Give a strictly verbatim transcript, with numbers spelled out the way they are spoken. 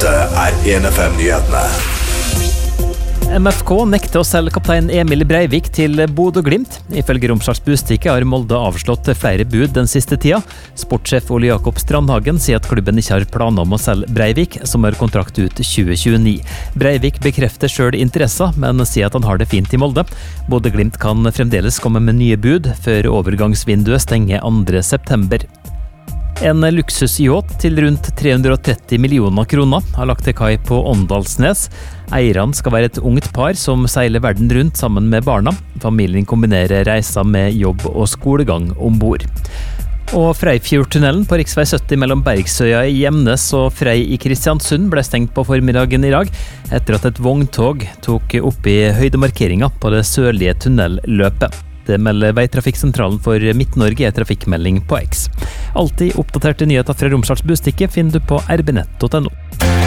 er en F M-nyhetene. M F K nekter å selge kaptein Emil Breivik til Bodø Glimt. Ifølge Romsdals Budstikke har Molde avslått flere bud den siste tida. Sportssjef Ole Jakob Strandhagen sier at klubben ikke har planer om å selge Breivik, som har kontrakt ut tjue tjueni. Breivik bekrefter selv interesser, men sier at han har det fint i Molde. Bodø Glimt kan fremdeles komme med nye bud før overgangsvinduet stenger andre september. En luksusyacht til rundt tre hundre og tretti millioner kroner har lagt til kai på Åndalsnes. Eierne skal være et ungt par som seiler verden rundt sammen med barna. Familien kombinerer reiser med jobb og skolegang ombord. Og Freifjordtunnelen på riksvei sytti mellom Bergsøya i Gjemnes og Frei i Kristiansund ble stengt på formiddagen i dag, etter at et vogntog tok opp i høydemarkeringa på det sørlige tunnelløpet. Det melder Veitrafikksentralen for Midt-Norge i trafikkmelding på X. Alltid oppdaterte nyheter fra Romsdals Budstikke finner du på r b nett punktum no.